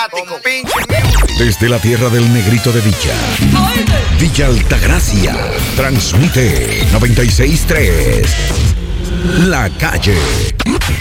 fanático. Desde la tierra del negrito de Villa, Villa Altagracia, transmite 96.3 La Calle.